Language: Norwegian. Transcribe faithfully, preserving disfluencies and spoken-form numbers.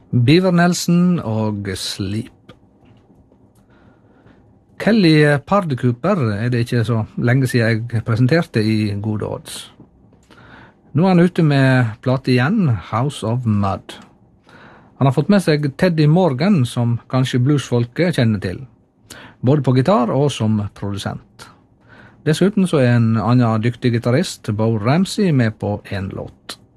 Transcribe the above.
Beaver Nelson og Sleep. Kelly Pardcooper er det ikke så lenge siden jeg presenterte i Gode Odds. Nå er han ute med plate igjen, House of Mud. Han har fått med seg Teddy Morgan, som kanskje bluesfolket kjenner til, både på gitar og som produsent. Dessuten så er en annen dyktig gitarist, Bo Ramsey, med på en låt.